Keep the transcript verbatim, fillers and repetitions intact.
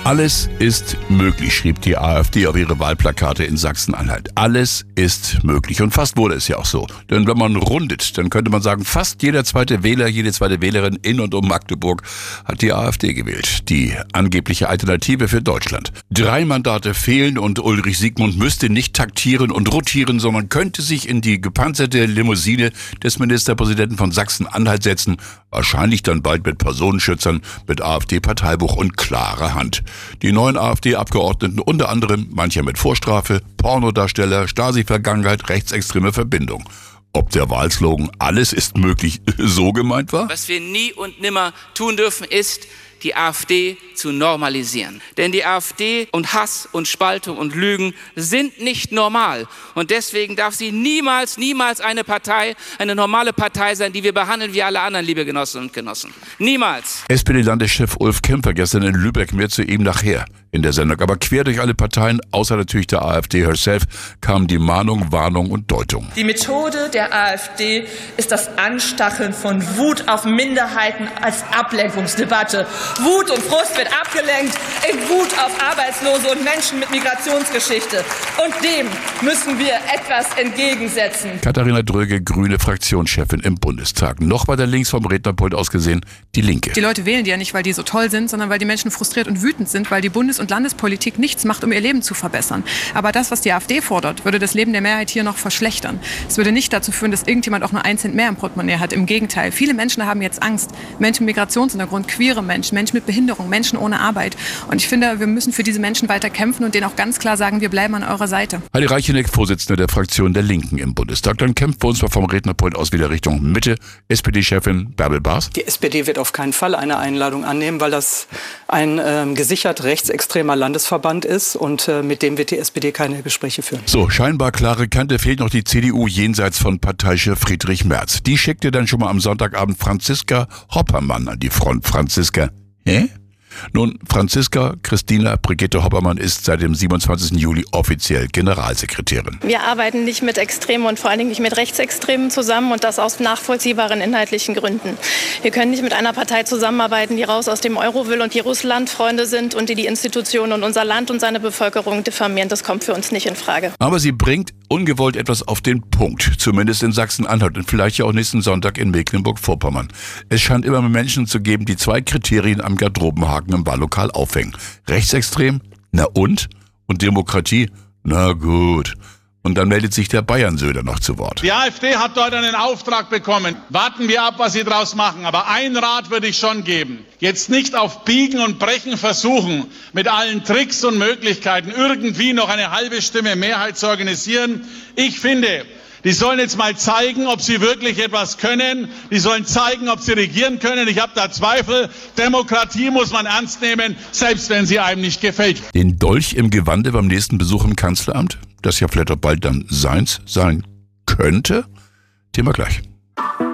Alles ist möglich, schrieb die AfD auf ihre Wahlplakate in Sachsen-Anhalt. Alles ist möglich. Und fast wurde es ja auch so. Denn wenn man rundet, dann könnte man sagen, fast jeder zweite Wähler, jede zweite Wählerin in und um Magdeburg hat die AfD gewählt. Die angebliche Alternative für Deutschland. Drei Mandate fehlen und Ulrich Siegmund müsste nicht taktieren und rotieren, sondern könnte sich in die gepanzerte Limousine des Ministerpräsidenten von Sachsen-Anhalt setzen. Wahrscheinlich dann bald mit Personenschützern, mit AfD-Parteibuch und klarer Hand. Die neuen AfD-Abgeordneten, unter anderem mancher mit Vorstrafe, Pornodarsteller, Stasi-Vergangenheit, rechtsextreme Verbindung. Ob der Wahlslogan "Alles ist möglich" so gemeint war? Was wir nie und nimmer tun dürfen, ist, die AfD zu normalisieren. Denn die AfD und Hass und Spaltung und Lügen sind nicht normal. Und deswegen darf sie niemals, niemals eine Partei, eine normale Partei sein, die wir behandeln wie alle anderen, liebe Genossinnen und Genossen. Niemals. S P D-Landeschef Ulf Kämpfer gestern in Lübeck, mehr zu ihm nachher in der Sendung. Aber quer durch alle Parteien, außer natürlich der AfD herself, kamen die Mahnung, Warnung und Deutung. Die Methode der AfD ist das Anstacheln von Wut auf Minderheiten als Ablenkungsdebatte. Wut und Frust wird abgelenkt in Wut auf Arbeitslose und Menschen mit Migrationsgeschichte. Und dem müssen wir etwas entgegensetzen. Katharina Dröge, grüne Fraktionschefin im Bundestag. Noch weiter links vom Rednerpult aus gesehen, die Linke. Die Leute wählen die ja nicht, weil die so toll sind, sondern weil die Menschen frustriert und wütend sind, weil die Bundes- und Landespolitik nichts macht, um ihr Leben zu verbessern. Aber das, was die AfD fordert, würde das Leben der Mehrheit hier noch verschlechtern. Es würde nicht dazu führen, dass irgendjemand auch nur einen Cent mehr im Portemonnaie hat. Im Gegenteil, viele Menschen haben jetzt Angst. Menschen mit Migrationshintergrund, queere Menschen, Menschen mit Behinderung, Menschen ohne Arbeit. Und ich finde, wir müssen für diese Menschen weiter kämpfen und denen auch ganz klar sagen, wir bleiben an eurer Seite. Heidi Reicheneck, Vorsitzende der Fraktion der Linken im Bundestag. Dann kämpfen wir uns mal vom Rednerpult aus wieder Richtung Mitte. S P D-Chefin Bärbel Baas. Die S P D wird auf keinen Fall eine Einladung annehmen, weil das ein ähm, gesichert rechtsextremer Landesverband ist und äh, mit dem wird die S P D keine Gespräche führen. So, scheinbar klare Kante, fehlt noch die C D U jenseits von Parteichef Friedrich Merz. Die schickte dann schon mal am Sonntagabend Franziska Hoppermann an die Front. Franziska, hä? Nun, Franziska Christina Brigitte Hoppermann ist seit dem siebenundzwanzigsten Juli offiziell Generalsekretärin. Wir arbeiten nicht mit Extremen und vor allen Dingen nicht mit Rechtsextremen zusammen und das aus nachvollziehbaren inhaltlichen Gründen. Wir können nicht mit einer Partei zusammenarbeiten, die raus aus dem Euro will und die Russland-Freunde sind und die die Institutionen und unser Land und seine Bevölkerung diffamieren. Das kommt für uns nicht in Frage. Aber sie bringt ungewollt etwas auf den Punkt, zumindest in Sachsen-Anhalt und vielleicht ja auch nächsten Sonntag in Mecklenburg-Vorpommern. Es scheint immer mehr Menschen zu geben, die zwei Kriterien am Garderobenhaken im Wahllokal aufhängen. Rechtsextrem? Na und? Und Demokratie? Na gut. Und dann meldet sich der Bayern-Söder noch zu Wort. Die AfD hat dort einen Auftrag bekommen. Warten wir ab, was sie daraus machen. Aber einen Rat würde ich schon geben. Jetzt nicht auf Biegen und Brechen versuchen, mit allen Tricks und Möglichkeiten irgendwie noch eine halbe Stimme Mehrheit zu organisieren. Ich finde, die sollen jetzt mal zeigen, ob sie wirklich etwas können. Die sollen zeigen, ob sie regieren können. Ich habe da Zweifel. Demokratie muss man ernst nehmen, selbst wenn sie einem nicht gefällt. Den Dolch im Gewande beim nächsten Besuch im Kanzleramt, das ja vielleicht auch bald dann seins sein könnte? Thema gleich.